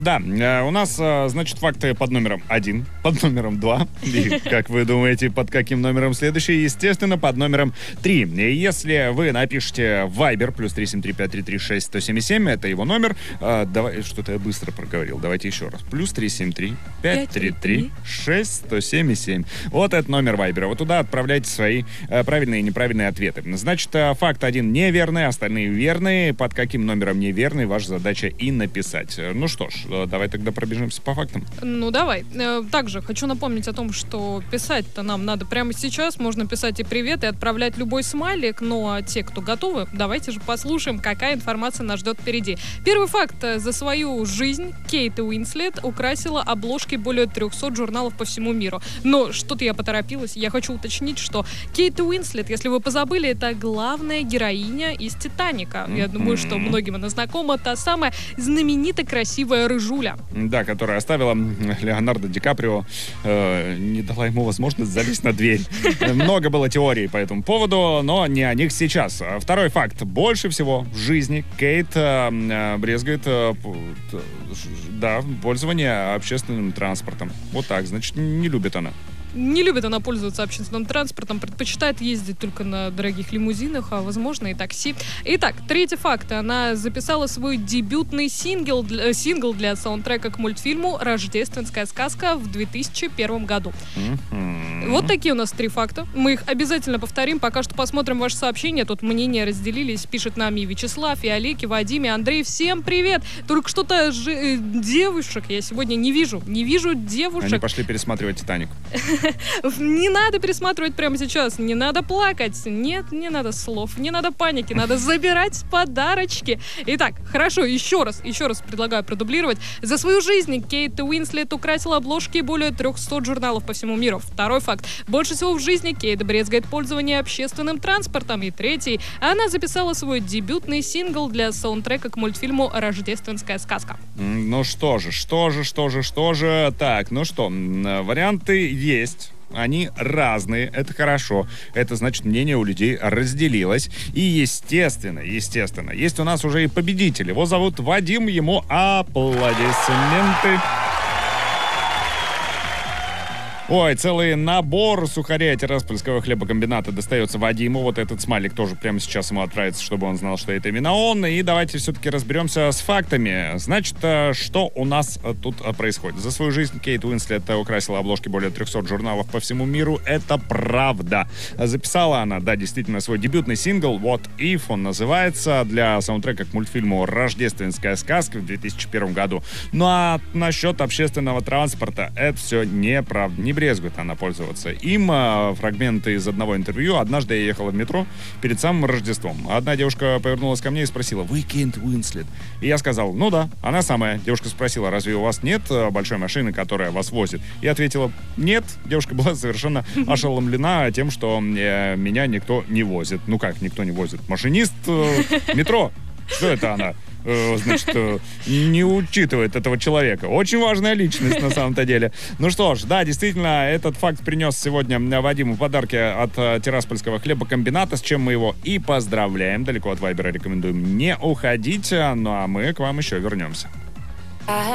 Да, у нас, значит, факты под номером 1, под номером 2. И, как вы думаете, под каким номером следующий? Естественно, под номером 3. И если вы напишите в Viber, +373 533 6177, это его номер. Давай, что-то я быстро проговорил. Давайте еще раз. +373 533 6177. Вот это номер Viber. Вот туда отправляйте свои правильные и неправильные ответы. Значит, факт 1 неверный, остальные верные. Под каким номером неверный, ваша задача и написать. Ну что ж, давай тогда пробежимся по фактам. Ну, давай. Также хочу напомнить о том, что писать-то нам надо прямо сейчас. Можно писать и привет, и отправлять любой смайлик. Ну, а те, кто готовы, давайте же послушаем, какая информация нас ждет впереди. Первый факт. За свою жизнь Кейт Уинслет украсила обложки более 300 журналов по всему миру. Но что-то я поторопилась. Я хочу уточнить, что Кейт Уинслет, если вы позабыли, это главная героиня из «Титаника». Я думаю, что многим она знакома. Та самая знаменитая красивая рыжуля. Да, которая оставила Леонардо Ди Каприо, не дала ему возможность залезть на дверь. Много было теорий по этому поводу, но не о них сейчас. Второй факт. Больше всего в жизни Кейт брезгает пользование общественным транспортом. Вот так, значит, не любит она. Не любит она пользоваться общественным транспортом, предпочитает ездить только на дорогих лимузинах, а возможно и такси. Итак, третий факт. Она записала свой дебютный сингл для саундтрека к мультфильму «Рождественская сказка» в 2001 году. Вот такие у нас 3 факта. Мы их обязательно повторим. Пока что посмотрим ваши сообщения. Тут мнения разделились. Пишет нам и Вячеслав, и Олег, и Вадим, и Андрей. Всем привет! Только что-то девушек я сегодня не вижу. Не вижу девушек. Они пошли пересматривать «Титаник». Не надо пересматривать прямо сейчас, не надо плакать, нет, не надо слов, не надо паники, надо забирать подарочки. Итак, хорошо, еще раз предлагаю продублировать. За свою жизнь Кейт Уинслет украсила обложки более 300 журналов по всему миру. Второй факт. Больше всего в жизни Кейт брезгает пользование общественным транспортом. И третий. Она записала свой дебютный сингл для саундтрека к мультфильму «Рождественская сказка». Ну что же. Так, ну что, варианты есть. Они разные, это хорошо. Это значит, мнение у людей разделилось. И естественно, есть у нас уже и победитель. Его зовут Вадим, ему аплодисменты. Ой, целый набор сухарей Тираспольского хлебокомбината достается Вадиму. Вот этот смайлик тоже прямо сейчас ему отправится, чтобы он знал, что это именно он. И давайте все-таки разберемся с фактами. Значит, что у нас тут происходит? За свою жизнь Кейт Уинслет украсила обложки более 300 журналов по всему миру. Это правда. Записала она, да, действительно, свой дебютный сингл «What If» он называется, для саундтрека к мультфильму «Рождественская сказка» в 2001 году. Ну а насчет общественного транспорта, это все неправда. Не брезгует она пользоваться им. Фрагменты из одного интервью. Однажды я ехала в метро перед самым Рождеством. Одна девушка повернулась ко мне и спросила: «Вы Кейт Уинслет?» И я сказал: «Ну да, она самая». Девушка спросила: «Разве у вас нет большой машины, которая вас возит?» Я ответила: «Нет». Девушка была совершенно ошеломлена тем, что меня никто не возит. Ну как никто не возит? Машинист метро. Что это она? Значит, не учитывает этого человека. Очень важная личность на самом-то деле. Ну что ж, да, действительно, этот факт принес сегодня Вадиму подарки от Тираспольского хлебокомбината, с чем мы его и поздравляем. Далеко от Вайбера рекомендуем не уходить. Ну а мы к вам еще вернемся.